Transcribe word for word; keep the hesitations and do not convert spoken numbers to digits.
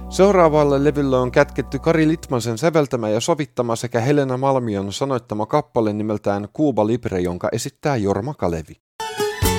Seuraavalle levylle on kätketty Kari Litmasen säveltämä ja sovittama sekä Helena Malmion sanoittama kappale nimeltään Cuba Libre, jonka esittää Jorma Kalevi.